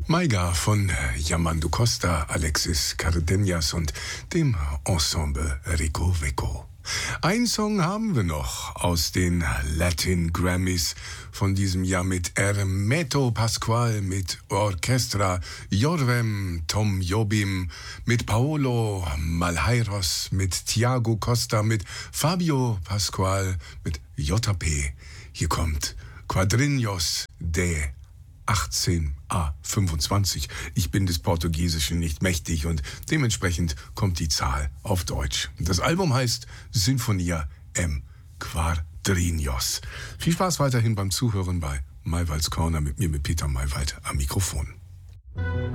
Maiga von Yamandú Costa, Alexis Cardenas und dem Ensemble Rico Veco. Ein Song haben wir noch aus den Latin Grammys von diesem Jahr mit Hermeto Pascual, mit Orchestra Jorvem Tom Jobim, mit Paolo Malheiros, mit Thiago Costa, mit Fabio Pascual, mit JP. Hier kommt Quadrinhos de 18a25. Ich bin des Portugiesischen nicht mächtig und dementsprechend kommt die Zahl auf Deutsch. Das Album heißt Sinfonia M. Quadrinhos. Viel Spaß weiterhin beim Zuhören bei Maywalds Corner mit mir, mit Peter Maywald am Mikrofon.